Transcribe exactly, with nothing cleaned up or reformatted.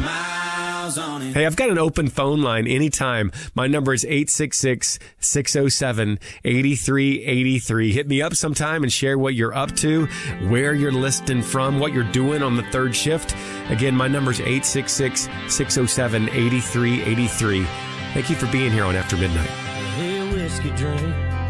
miles on it. Hey, I've got an open phone line anytime. My number is eight six six, six oh seven, eight three eight three. Hit me up sometime and share what you're up to, where you're listening from, what you're doing on the third shift. Again, my number is eight six six, six oh seven, eight three eight three. Thank you for being here on After Midnight. Hey, whiskey drink.